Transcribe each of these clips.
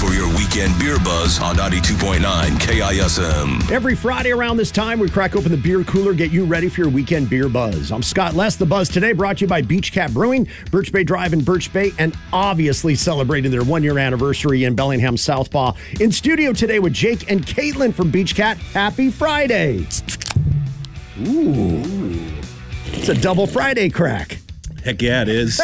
for your weekend beer buzz on 92.9 KISM. Every Friday around this time, we crack open the beer cooler, get you ready for your weekend beer buzz. I'm Scott Less. The Buzz today brought to you by Beach Cat Brewing, Birch Bay Drive in Birch Bay, and obviously celebrating their one-year anniversary in Bellingham Southpaw. In studio today with Jake and Caitlin from Beach Cat. Happy Friday. Ooh. It's a double Friday crack. Heck yeah, it is.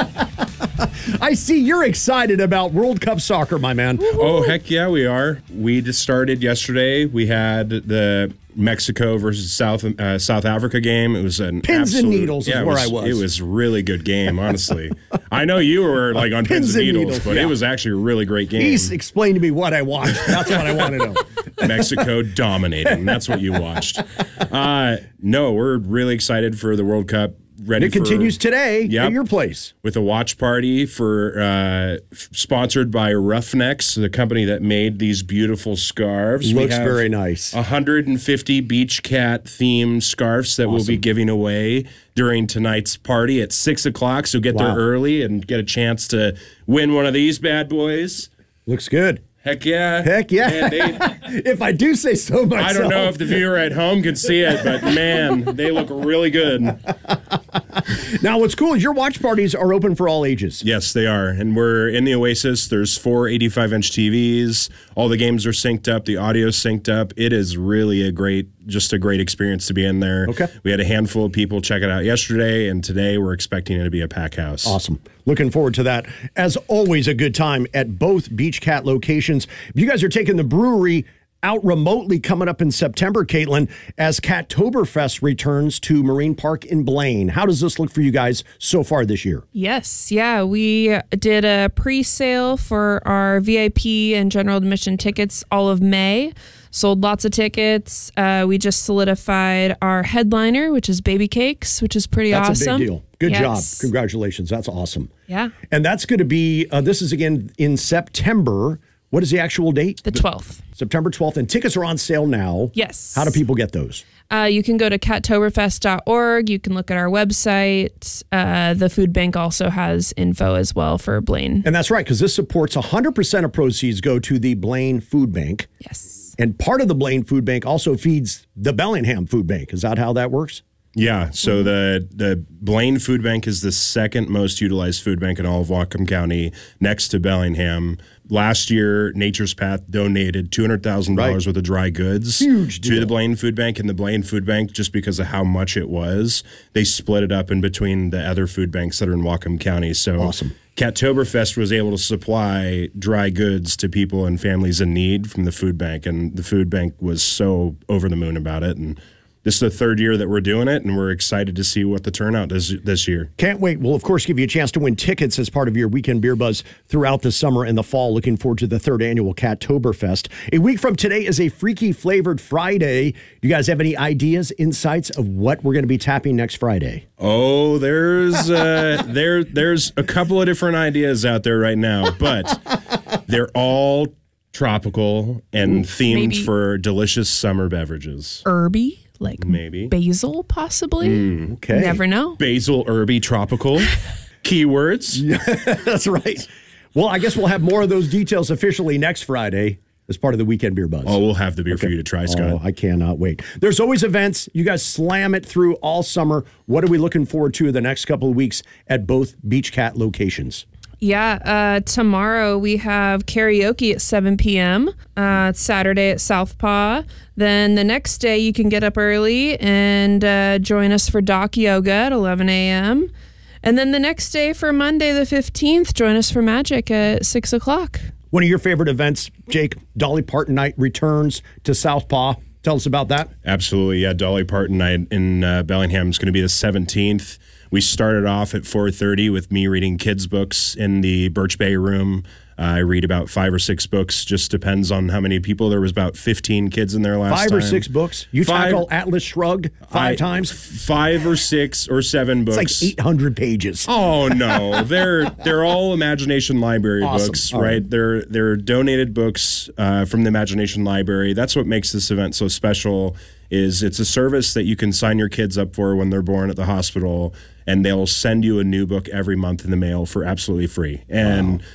I see you're excited about World Cup soccer, my man. Oh, heck yeah, we are. We just started yesterday. We had the Mexico versus South Africa game. It was an pins and needles is where I was. It was a really good game, honestly. I know you were like on pins and needles, but it was actually a really great game. He's explained to me what I watched. That's what I want to know. Mexico dominating. That's what you watched. No, we're really excited for the World Cup. It continues today at your place. With a watch party for sponsored by Roughnecks, the company that made these beautiful scarves. Looks very nice. 150 Beach Cat themed scarves that we'll be giving away during tonight's party at 6 o'clock. So get there early and get a chance to win one of these bad boys. Looks good. Heck yeah. Heck yeah. If I do say so myself. I don't know if the viewer at home can see it, but man, they look really good. Now, what's cool is your watch parties are open for all ages. Yes, they are. And we're in the Oasis. There's 4 85-inch TVs. All the games are synced up. The audio's synced up. It is really a great experience to be in there. Okay. We had a handful of people check it out yesterday, and today we're expecting it to be a pack house. Awesome. Looking forward to that. As always, a good time at both Beach Cat locations. You guys are taking the brewery out remotely coming up in September, Caitlin, as Cattoberfest returns to Marine Park in Blaine. How does this look for you guys so far this year? Yes. Yeah, we did a pre-sale for our VIP and general admission tickets all of May. Sold lots of tickets. We just solidified our headliner, which is Baby Cakes, which is pretty awesome. That's a big deal. Good job. Congratulations. That's awesome. Yeah. And that's going to be, this is again in September. What is the actual date? The 12th. September 12th. And tickets are on sale now. Yes. How do people get those? You can go to cattoberfest.org. You can look at our website. The food bank also has info as well for Blaine. And that's right, because this supports 100% of proceeds go to the Blaine Food Bank. Yes. And part of the Blaine Food Bank also feeds the Bellingham Food Bank. Is that how that works? Yeah, so the Blaine Food Bank is the second most utilized food bank in all of Whatcom County, next to Bellingham. Last year, Nature's Path donated $200,000 worth of dry goods to the Blaine Food Bank. And the Blaine Food Bank, just because of how much it was, they split it up in between the other food banks that are in Whatcom County. So awesome. Cattoberfest was able to supply dry goods to people and families in need from the food bank. And the food bank was so over the moon about it. And this is the third year that we're doing it, and we're excited to see what the turnout is this year. Can't wait. We'll, of course, give you a chance to win tickets as part of your weekend beer buzz throughout the summer and the fall. Looking forward to the third annual Cattoberfest. A week from today is a Freaky Flavored Friday. You guys have any ideas, insights of what we're going to be tapping next Friday? Oh, there's a couple of different ideas out there right now, but they're all tropical and themed for delicious summer beverages. Herby? Like maybe basil, possibly. Okay, never know. Basil, herby, tropical. Keywords. Yeah, that's right. Well, I guess we'll have more of those details officially next Friday as part of the weekend beer buzz. Oh, we'll have the beer for you to try, Scott. Oh, I cannot wait. There's always events. You guys slam it through all summer. What are we looking forward to the next couple of weeks at both Beach Cat locations? Yeah, tomorrow we have karaoke at 7 p.m. It's Saturday at Southpaw. Then the next day you can get up early and join us for dock yoga at 11 a.m. And then the next day for Monday the 15th, join us for magic at 6 o'clock. One of your favorite events, Jake, Dolly Parton Night returns to Southpaw. Tell us about that. Absolutely, yeah. Dolly Parton Night in Bellingham is going to be the 17th. We started off at 4:30 with me reading kids' books in the Birch Bay room. I read about 5 or 6 books, just depends on how many people. There was about 15 kids in there last time. 5 or 6 books? You tackle Atlas Shrugged 5 times? 5 or 6 or 7 books. It's like 800 pages. Oh, no. They're all Imagination Library books, right? They're donated books from the Imagination Library. That's what makes this event so special. Is it's a service that you can sign your kids up for when they're born at the hospital, and they'll send you a new book every month in the mail for absolutely free. And